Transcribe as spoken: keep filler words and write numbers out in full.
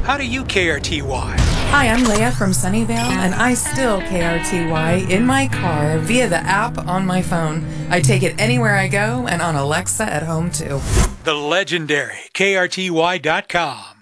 How do you K R T Y? Hi, I'm Leah from Sunnyvale, and I still K R T Y in my car via the app on my phone. I take it anywhere I go and on Alexa at home, too. The legendary K R T Y dot com.